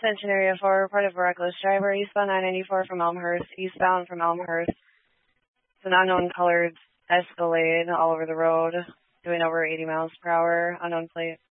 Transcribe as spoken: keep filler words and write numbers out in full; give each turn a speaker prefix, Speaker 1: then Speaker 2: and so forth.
Speaker 1: Extension Area four, reported for reckless driver, eastbound nine ninety-four from Elmhurst, eastbound from Elmhurst. It's an unknown colored Escalade all over the road, doing over eighty miles per hour, unknown plate.